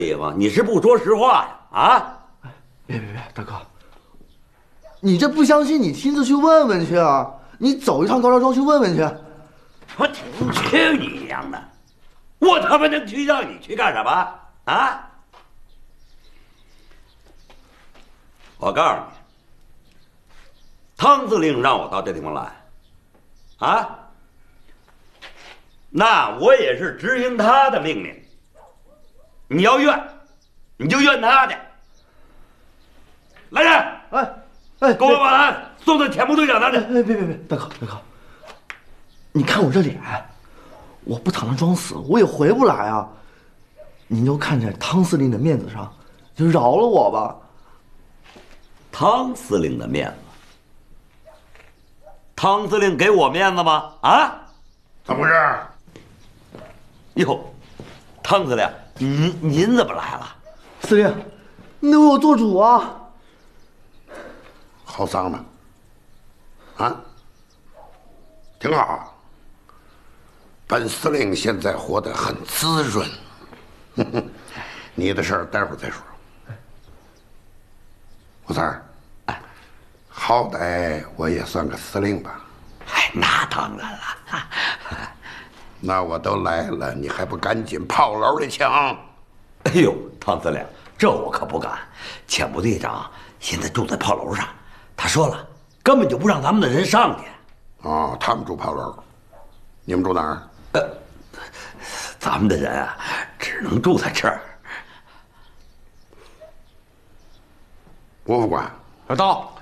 对吗？你是不说实话呀？啊！ 别，大哥，你这不相信，你亲自去问问去啊！你走一趟高家庄去问问去。 我去你娘的！我他妈能去让你去干什么啊？我告诉你，汤司令让我到这地方来，啊，那我也是执行他的命令。你要怨，你就怨他去。来人！给我把他送到铁木队长那里。 别，大哥，你看我这脸，我不躺着装死，我也回不来啊！您就看在汤司令的面子上，就饶了我吧。 汤司令的面子？汤司令给我面子吗？啊？ 怎么回事？ 哟，汤司令，您怎么来了？ 司令，你得为我做主啊！ 好丧呢？啊，挺好。本司令现在活得很滋润。你的事儿待会儿再说。吴三儿，好歹我也算个司令吧？ 哎，那当然了。 那我都来了，你还不赶紧炮楼里抢？ 哎呦，汤司令，这我可不敢。潜部队长现在住在炮楼上，他说了，根本就不让咱们的人上去。 哦，他们住炮楼，你们住哪儿？ 咱们的人啊，只能住在这儿。 吴副官， 到。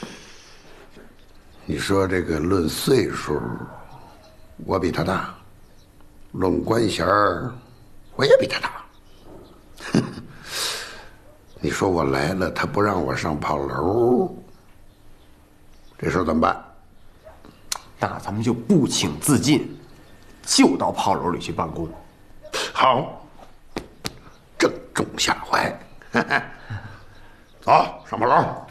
你说这个论岁数，我比他大；论官衔儿，我也比他大。你说我来了，他不让我上炮楼，这事怎么办？ 那咱们就不请自尽，就到炮楼里去办公。 好，正中下怀。走上炮楼。